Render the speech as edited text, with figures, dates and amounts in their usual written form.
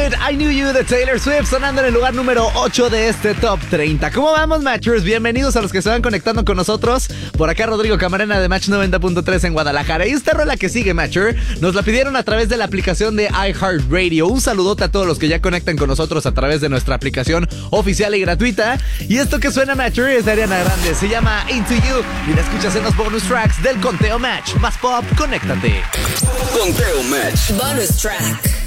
It, I Knew You de Taylor Swift sonando en el lugar número 8 de este Top 30. ¿Cómo vamos, Matchers? Bienvenidos a los que se van conectando con nosotros. Por acá Rodrigo Camarena de Match 90.3 en Guadalajara. Y esta rola que sigue, Matcher, nos la pidieron a través de la aplicación de iHeartRadio. Un saludote a todos los que ya conectan con nosotros a través de nuestra aplicación oficial y gratuita. Y esto que suena, Matcher, es de Ariana Grande. Se llama Into You y la escuchas en los bonus tracks del Conteo Match. Más pop, conéctate. Conteo Match. Bonus track.